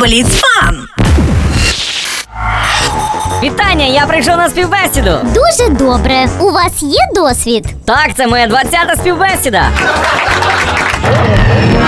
Бліцфан! Вітання, я прийшов на співбесіду. Дуже добре. У вас є досвід? Так, це моя 20-та співбесіда.